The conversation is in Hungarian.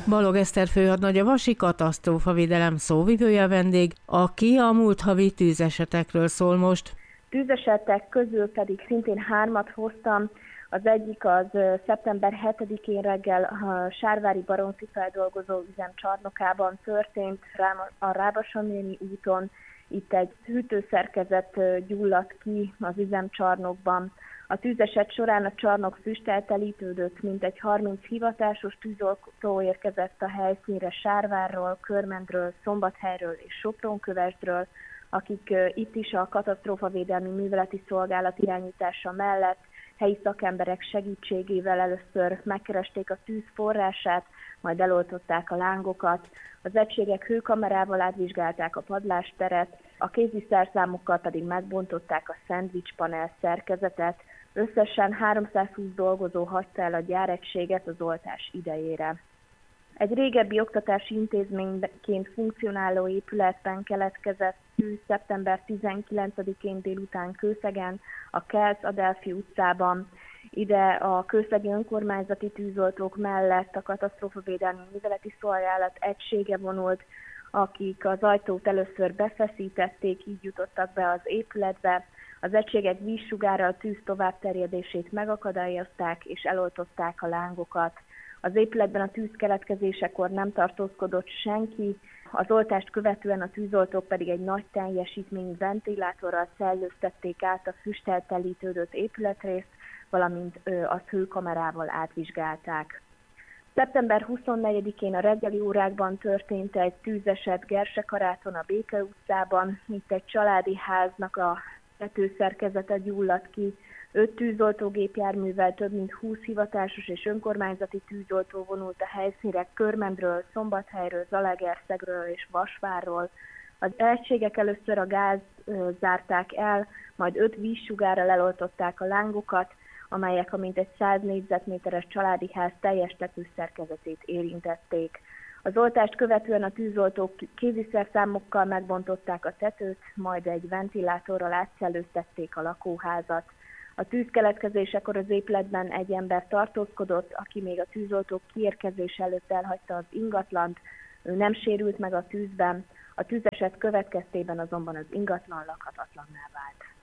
Balog Eszter főhadnagy, a Vasi Katasztrófavédelem szóvivője a vendég, aki a múlt havi tűzesetekről szól most. Tűzesetek közül pedig szintén 3 hoztam. Az egyik az szeptember 7-én reggel a Sárvári Baromfi feldolgozó üzem csarnokában történt, a Rábasonyéni úton. Itt egy hűtőszerkezet gyulladt ki az üzemcsarnokban. A tűzeset során a csarnok füsttel telítődött, mintegy 30 hivatásos tűzoltó érkezett a helyszínre Sárvárról, Körmendről, Szombathelyről és Sopronkövesdről, akik itt is a katasztrófavédelmi műveleti szolgálat irányítása mellett helyi szakemberek segítségével először megkeresték a tűz forrását, majd eloltották a lángokat. Az egységek hőkamerával átvizsgálták a padlásteret, a kéziszerszámokkal pedig megbontották a szendvicspanel szerkezetet. Összesen 320 dolgozó hagyta el a gyáregységet az oltás idejére. Egy régebbi oktatási intézményként funkcionáló épületben keletkezett tűz szeptember 19-én délután Kőszegen, a Kelsz-Adelphi utcában. Ide a kőszegi önkormányzati tűzoltók mellett a katasztrófavédelmi műveleti szolgálat egysége vonult, akik az ajtót először befeszítették, így jutottak be az épületbe. Az egységek vízsugárral a tűz továbbterjedését megakadályozták és eloltották a lángokat. Az épületben a tűz keletkezésekor nem tartózkodott senki, az oltást követően a tűzoltók pedig egy nagy teljesítményű ventilátorral szellőztették át a füsttel telítődött épületrészt, valamint azt hőkamerával átvizsgálták. Szeptember 24-én a reggeli órákban történt egy tűzeset Gersekaráton a Béke utcában. Itt egy családi háznak a tetőszerkezete gyulladt ki. 5 tűzoltógépjárművel több mint 20 hivatásos és önkormányzati tűzoltó vonult a helyszínre Körmendről, Szombathelyről, Zalaegerszegről és Vasvárról. Az egységek először a gáz zárták el, majd 5 vízsugárral eloltották a lángokat, amelyek a mintegy 100 négyzetméteres családi ház teljes tetőszerkezetét érintették. Az oltást követően a tűzoltók kéziszerszámokkal megbontották a tetőt, majd egy ventilátorral átszellőztették a lakóházat. A tűz keletkezésekor az épületben egy ember tartózkodott, aki még a tűzoltók kiérkezés előtt elhagyta az ingatlant, ő nem sérült meg a tűzben, a tűzeset következtében azonban az ingatlan lakhatatlanná vált.